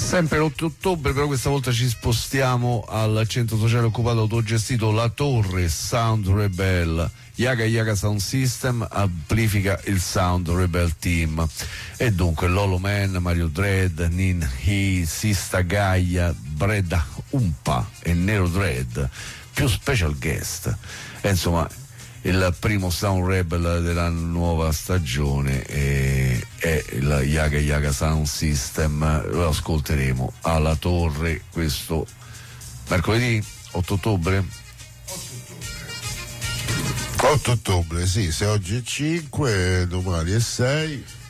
Sempre l'8 ottobre, però questa volta ci spostiamo al centro sociale occupato autogestito La Torre Sound Rebel. Yaga Yaga Sound System amplifica il Sound Rebel Team. E dunque Lolo Man, Mario Dread, Nin He, Sista Gaia, Breda Umpa e Nero Dread, più special guest. E insomma, il primo Sound Rebel della nuova stagione è il Yaga Yaga Sound System. Lo ascolteremo alla Torre questo mercoledì 8 ottobre. 8 ottobre, sì, se oggi è 5, domani è 6.